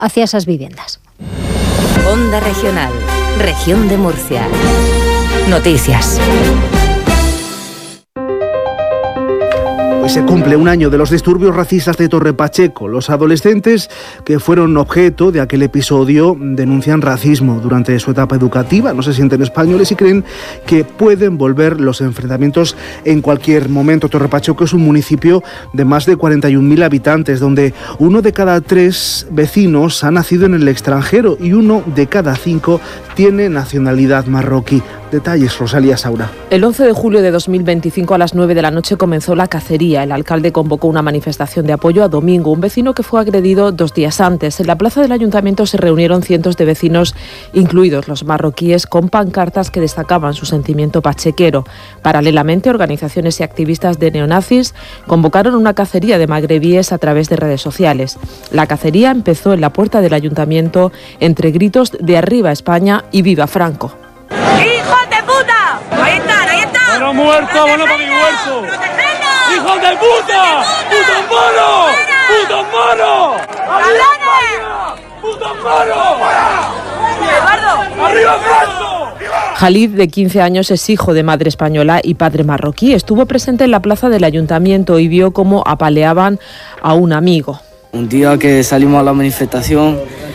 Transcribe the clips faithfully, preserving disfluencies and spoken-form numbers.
hacia esas viviendas. Onda Regional, Región de Murcia. Noticias. Hoy se cumple un año de los disturbios racistas de Torre Pacheco. Los adolescentes que fueron objeto de aquel episodio denuncian racismo durante su etapa educativa. No se sienten españoles y creen que pueden volver los enfrentamientos en cualquier momento. Torre Pacheco es un municipio de más de cuarenta y un mil habitantes, donde uno de cada tres vecinos ha nacido en el extranjero y uno de cada cinco tiene nacionalidad marroquí. Detalles, Rosalía Saura. El once de julio de dos mil veinticinco a las nueve de la noche comenzó la cacería. El alcalde convocó una manifestación de apoyo a Domingo, un vecino que fue agredido dos días antes. En la plaza del ayuntamiento se reunieron cientos de vecinos, incluidos los marroquíes, con pancartas que destacaban su sentimiento pachequero. Paralelamente, organizaciones y activistas de neonazis convocaron una cacería de magrebíes a través de redes sociales. La cacería empezó en la puerta del ayuntamiento entre gritos de ¡Arriba España y ¡Viva Franco! ¡Hijos de puta! ¡Ahí están, ahí están! ¡Bueno muerto, bueno para mi huerto! ¡Hijos de puta! ¡Putos monos! ¡Putos monos! ¡Cabrones! ¡Putos monos! ¡Eduardo! ¡Arriba Franco! Jalid, de quince años, es hijo de madre española y padre marroquí. Estuvo presente en la plaza del ayuntamiento y vio cómo apaleaban a un amigo. Un día que salimos a la manifestación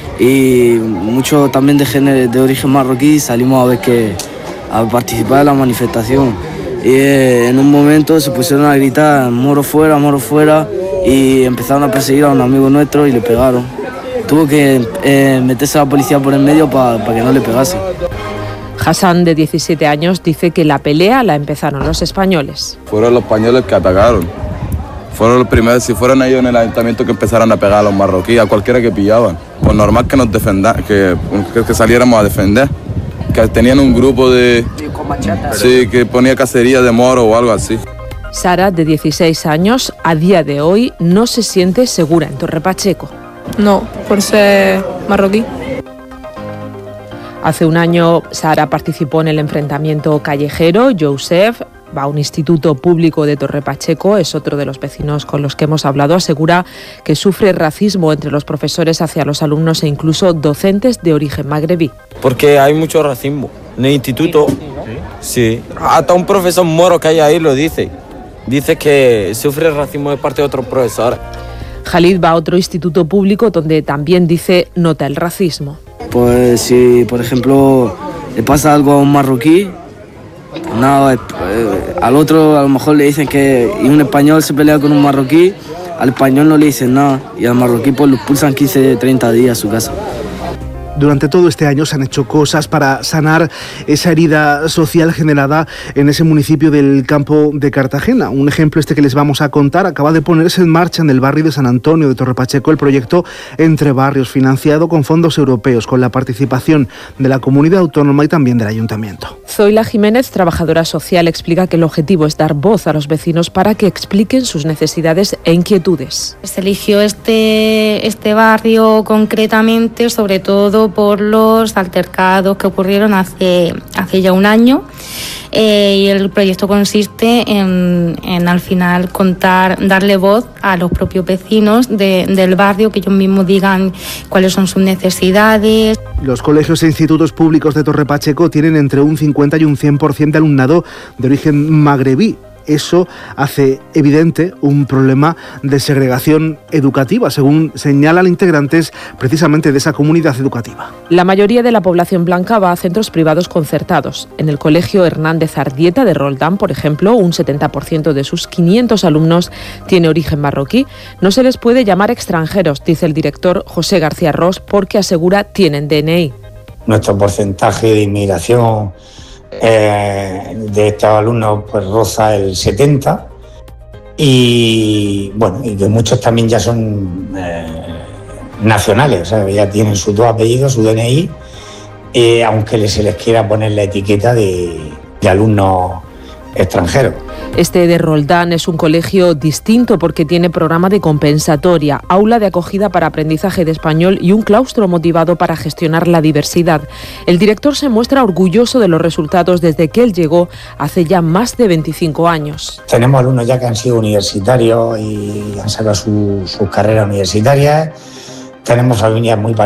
y muchos también de género de origen marroquí salimos a ver que a participar en la manifestación y eh, en un momento se pusieron a gritar moro fuera, moro fuera y empezaron a perseguir a un amigo nuestro y le pegaron. Tuvo que eh, meterse a la policía por el medio para pa que no le pegase. Hassan, de diecisiete años, dice que la pelea la empezaron los españoles. Fueron los españoles que atacaron. Fueron los primeros, si fueron ellos en el ayuntamiento, que empezaron a pegar a los marroquíes, a cualquiera que pillaban. Pues normal que nos defendan, que, que saliéramos a defender. Que tenían un grupo de... Con machetas. Sí, que ponía cacería de moro o algo así. Sara, de dieciséis años, a día de hoy no se siente segura en Torre Pacheco. No, por ser marroquí. Hace un año, Sara participó en el enfrentamiento callejero. Joseph va a un instituto público de Torre Pacheco, es otro de los vecinos con los que hemos hablado, asegura que sufre racismo entre los profesores hacia los alumnos e incluso docentes de origen magrebí. Porque hay mucho racismo en el instituto. Sí, hasta un profesor moro que hay ahí lo dice. Dice que sufre racismo de parte de otros profesores. Jalid va a otro instituto público donde también dice nota el racismo. Pues si, por ejemplo, le pasa algo a un marroquí, no, eh, al otro a lo mejor le dicen que y un español se pelea con un marroquí, al español no le dicen nada y al marroquí pues lo expulsan quince, treinta días a su casa. Durante todo este año se han hecho cosas para sanar esa herida social generada en ese municipio del Campo de Cartagena. Un ejemplo este que les vamos a contar. Acaba de ponerse en marcha en el barrio de San Antonio de Torre Pacheco el proyecto Entre Barrios, financiado con fondos europeos, con la participación de la comunidad autónoma y también del ayuntamiento. Zoila Jiménez, trabajadora social, explica que el objetivo es dar voz a los vecinos para que expliquen sus necesidades e inquietudes. Se eligió este, este barrio concretamente, sobre todo por los altercados que ocurrieron hace, hace ya un año eh, y el proyecto consiste en, en al final contar, darle voz a los propios vecinos de, del barrio, que ellos mismos digan cuáles son sus necesidades. Los colegios e institutos públicos de Torre Pacheco tienen entre un cincuenta y un cien por ciento de alumnado de origen magrebí. Eso hace evidente un problema de segregación educativa, según señalan integrantes precisamente de esa comunidad educativa. La mayoría de la población blanca va a centros privados concertados. En el Colegio Hernández Ardieta de Roldán, por ejemplo, un setenta por ciento de sus quinientos alumnos tiene origen marroquí. No se les puede llamar extranjeros, dice el director José García Ros, porque asegura tienen D N I. Nuestro porcentaje de inmigración Eh, de estos alumnos pues roza el setenta y bueno, y que muchos también ya son eh, nacionales, o sea, ya tienen sus dos apellidos, su D N I, eh, aunque se les quiera poner la etiqueta de, de alumnos extranjeros. Este de Roldán es un colegio distinto porque tiene programa de compensatoria, aula de acogida para aprendizaje de español y un claustro motivado para gestionar la diversidad. El director se muestra orgulloso de los resultados desde que él llegó hace ya más de veinticinco años. Tenemos alumnos ya que han sido universitarios y han sacado su, sus carreras universitarias. tenemos familias muy